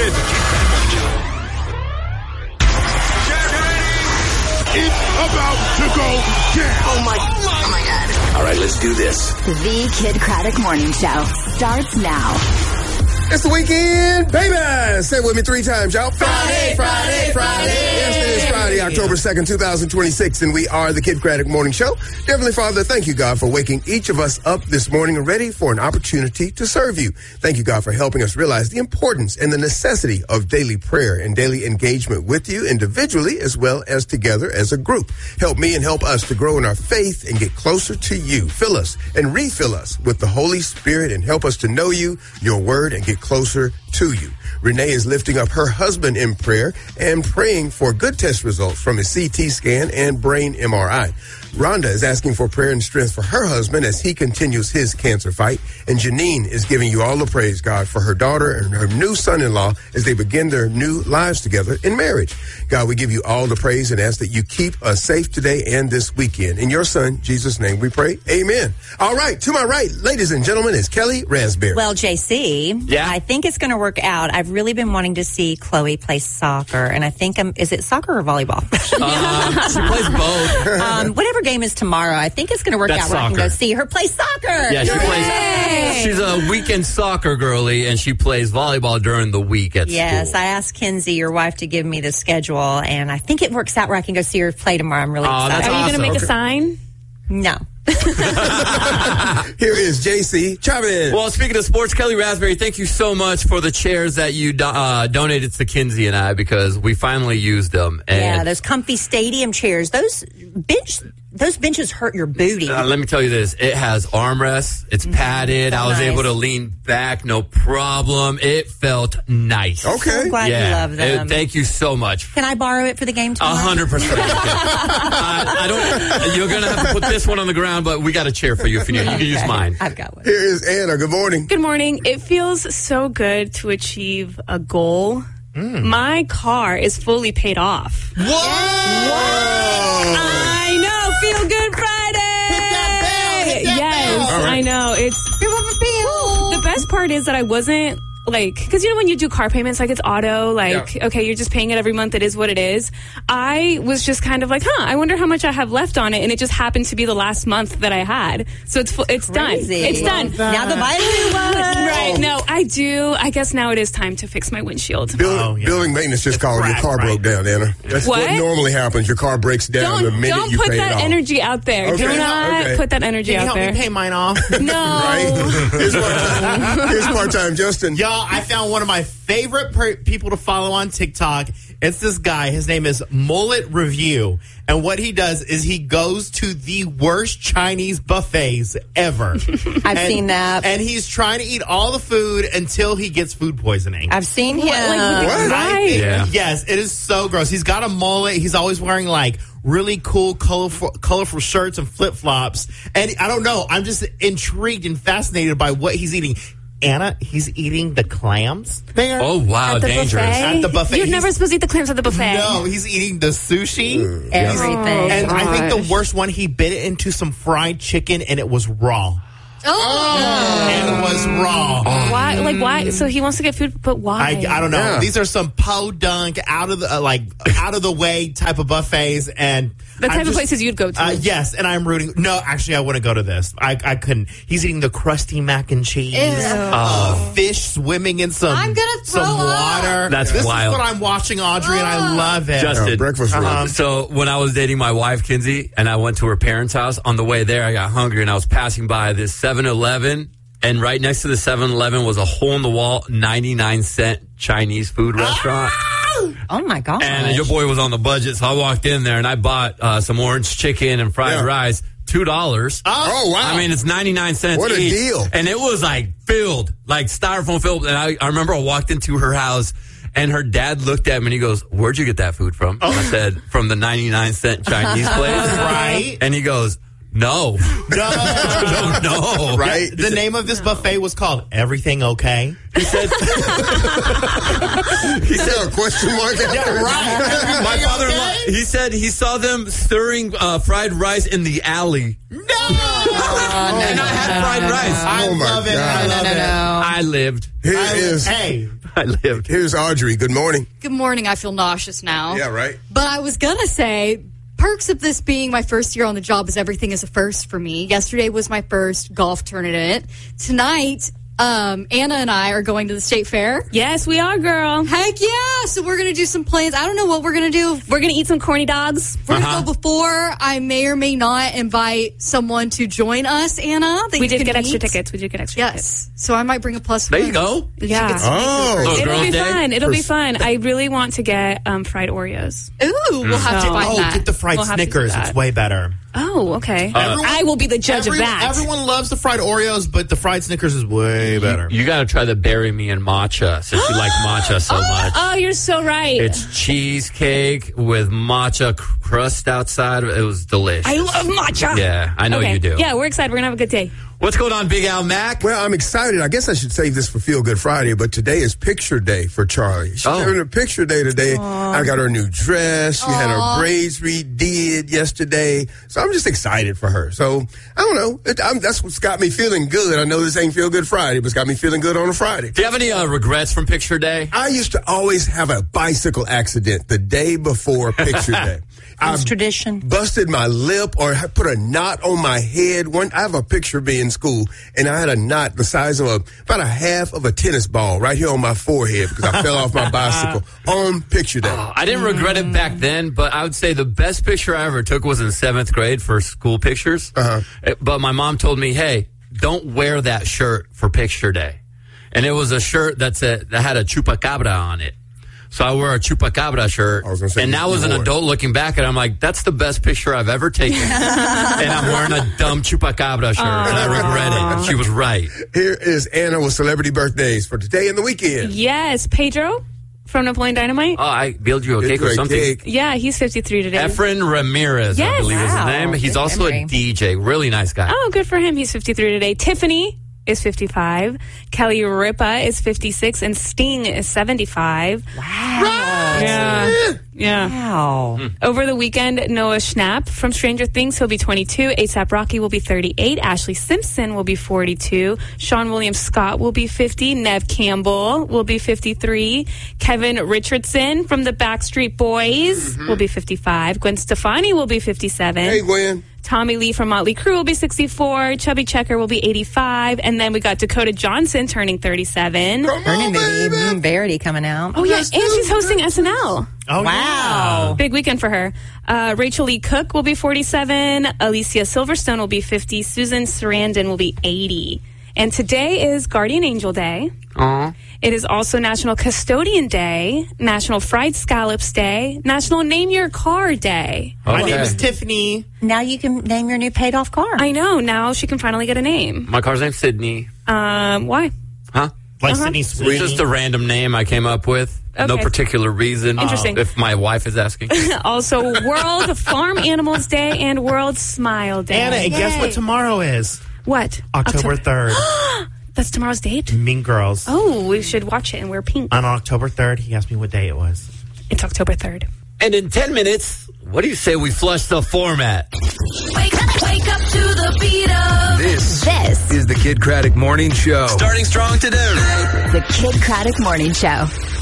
Kid. It's about to go down. Oh my God. All right, let's do this. The Kid Craddock Morning Show starts now. It's the weekend, baby! Say it with me 3 times, y'all. Friday, Friday, Friday. Yes, it is Friday, October 2nd, 2026, and we are the Kid Craddock Morning Show. Dear Heavenly Father, thank you, God, for waking each of us up this morning and ready for an opportunity to serve you. Thank you, God, for helping us realize the importance and the necessity of daily prayer and daily engagement with you individually as well as together as a group. Help me and help us to grow in our faith and get closer to you. Fill us and refill us with the Holy Spirit and help us to know you, your word, and get closer to you. Renee is lifting up her husband in prayer and praying for good test results from his CT scan and brain MRI. Rhonda is asking for prayer and strength for her husband as he continues his cancer fight. And Janine is giving you all the praise, God, for her daughter and her new son-in-law as they begin their new lives together in marriage. God, we give you all the praise and ask that you keep us safe today and this weekend. In your son, Jesus' name we pray. Amen. All right, to my right, ladies and gentlemen, is Kelly Raspberry. Well, JC, I think it's going to work out. I've really been wanting to see Chloe play soccer, and I think is it soccer or volleyball? She plays both. Whatever game is tomorrow, I think it's going to work out where I can go see her play soccer. Yeah, she plays. She's a weekend soccer girly, and she plays volleyball during the week at school. Yes, I asked Kinsey, your wife, to give me the schedule, and I think it works out where I can go see her play tomorrow. I'm really excited. Are you going to make a sign? No. Here is JC Chavez. Well, speaking of sports, Kelly Raspberry, thank you so much for the chairs that you donated to Kinsey and I, because we finally used them. And yeah, those comfy stadium chairs. Those benches hurt your booty. Let me tell you this. It has armrests. It's padded. I was able to lean back, no problem. It felt nice. Okay. So glad you love them. Thank you so much. Can I borrow it for the game tomorrow? 100%. I don't. You're gonna have to put this one on the ground, but we got a chair for you if you need. You can use mine. I've got one. Here is Anna. Good morning. Good morning. It feels so good to achieve a goal. My car is fully paid off. Whoa! I know. Feel Good Friday. Yes, I know. It's the best part is that I wasn't because when you do car payments, it's auto, okay, you're just paying it every month. It is what it is. I was just kind of I wonder how much I have left on it. And it just happened to be the last month that I had. So it's done. It's done. Now the buy a new one. Right. No, I do. I guess now it is time to fix my windshield. Building maintenance just called your car broke down, Anna. That's what normally happens. Your car breaks down the minute you pay it off. Don't put that energy out there. Okay. Do not put that energy out there. Can you help me pay mine off? No. Right? Here's part-time Justin. I found one of my favorite people to follow on TikTok. It's this guy. His name is Mullet Review. And what he does is he goes to the worst Chinese buffets ever. I've seen that. And he's trying to eat all the food until he gets food poisoning. I've seen him. Yeah. Yes, it is so gross. He's got a mullet. He's always wearing really cool, colorful shirts and flip-flops. And I don't know. I'm just intrigued and fascinated by what he's eating. Anna, he's eating the clams there. Oh, wow, dangerous. At the buffet. You're never supposed to eat the clams at the buffet. No, he's eating the sushi. Everything. And I think the worst one, he bit it into some fried chicken, and it was raw. And it was raw. Why? Why? So he wants to get food, but why? I don't know. Yeah. These are some podunk, out of the way type of buffets, and the type of places you'd go to. Yes, and I'm rooting. No, actually, I wouldn't go to this. I couldn't. He's eating the crusty mac and cheese, fish swimming in some water. That's this wild. This is what I'm watching, Audrey, and I love it. Justin, breakfast room. So when I was dating my wife, Kinsey, and I went to her parents' house, on the way there, I got hungry, and I was passing by this 7-Eleven, and right next to the 7-Eleven was a hole-in-the-wall 99-cent Chinese food restaurant. Oh, my God. And your boy was on the budget, so I walked in there, and I bought some orange chicken and fried rice. $2. Oh, wow. I mean, it's 99 cents What a each. deal. And it was filled, styrofoam filled. And I remember I walked into her house, and her dad looked at me and he goes, "Where'd you get that food from?" And I said, "From the 99-cent Chinese place." Right. And he goes, No. No. Right? The name of this buffet was called Everything Okay? He said... He said a question mark? Yeah, right. My father-in-law, he said he saw them stirring fried rice in the alley. No! And I had fried rice. I love it. I love it. I lived. Here is... Hey, I lived. Here's Audrey. Good morning. Good morning. I feel nauseous now. Yeah, right. But I was going to say, perks of this being my first year on the job is everything is a first for me. Yesterday was my first golf tournament. Tonight, Anna and I are going to the state fair. Yes, we are, girl. Heck yeah. So we're going to do some plans. I don't know what we're going to do. We're going to eat some corny dogs. We're going to go before. I may or may not invite someone to join us, Anna. We did get extra tickets. Yes. So I might bring a plus one. There you go. Yeah. Oh. It'll be fun. It'll be fun. I really want to get fried Oreos. Ooh, we'll have to find that. Get the fried Snickers. It's way better. Oh, okay. I will be the judge of that. Everyone loves the fried Oreos, but the fried Snickers is way better. You got to try the Bury Me in Matcha since you like matcha so much. Oh, you're so right. It's cheesecake with matcha crust outside. It was delicious. I love matcha. Yeah, I know you do. Yeah, we're excited. We're going to have a good day. What's going on, Big Al Mac? Well, I'm excited. I guess I should save this for Feel Good Friday, but today is picture day for Charlie. She's having a picture day today. Aww. I got her new dress. She had her braids redid yesterday. So I'm just excited for her. So, I don't know. That's what's got me feeling good. I know this ain't Feel Good Friday, but it's got me feeling good on a Friday. Do you have any regrets from picture day? I used to always have a bicycle accident the day before picture day. It's tradition. Busted my lip or put a knot on my head. I have a picture of me in school, and I had a knot the size of about a half of a tennis ball right here on my forehead because I fell off my bicycle on picture day. I didn't regret it back then, but I would say the best picture I ever took was in 7th grade for school pictures. But my mom told me, hey, don't wear that shirt for picture day. And it was a shirt that had a chupacabra on it. So I wore a chupacabra shirt, and now as an adult looking back at it, I'm like, that's the best picture I've ever taken. And I'm wearing a dumb chupacabra shirt, and I regret it. She was right. Here is Anna with celebrity birthdays for today and the weekend. Yes, Pedro from Napoleon Dynamite. Oh, I build you a cake or something. Cake. Yeah, he's 53 today. Efren Ramirez, I believe is his name. He's also a DJ. Really nice guy. Oh, good for him. He's 53 today. Tiffany is 55. Kelly Ripa is 56. And Sting is 75. Wow. Yeah. Wow. Over the weekend, Noah Schnapp from Stranger Things, he'll be 22. ASAP Rocky will be 38. Ashley Simpson will be 42. Sean William Scott will be 50. Nev Campbell will be 53. Kevin Richardson from the Backstreet Boys will be 55. Gwen Stefani will be 57. Hey, Gwen. Tommy Lee from Motley Crue will be 64. Chubby Checker will be 85. And then we got Dakota Johnson turning 37. Her new movie, Verity, coming out. Oh, yeah. And she's hosting SNL. Oh, wow. Yeah. Big weekend for her. Rachel Lee Cook will be 47. Alicia Silverstone will be 50. Susan Sarandon will be 80. And today is Guardian Angel Day. Aww. It is also National Custodian Day, National Fried Scallops Day, National Name Your Car Day. My name is Tiffany. Now you can name your new paid-off car. I know. Now she can finally get a name. My car's name's Sydney. Why? Huh? Like Sydney Sweeney. It's just a random name I came up with. Okay. No particular reason. Interesting. If my wife is asking. Also, World Farm Animals Day and World Smile Day. Anna, and guess what tomorrow is? What? October 3rd. That's tomorrow's date? Mean Girls. Oh, we should watch it and wear pink. On October 3rd, he asked me what day it was. It's October 3rd. And in 10 minutes, what do you say we flush the format? Wake up to the beat of. This is the Kid Craddock Morning Show. Starting strong today. the Kid Craddock Morning Show.